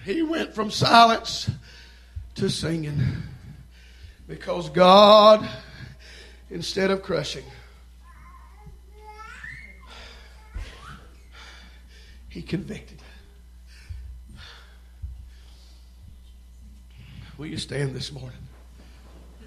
He went from silence to singing. Because God, instead of crushing, He convicted. Will you stand this morning?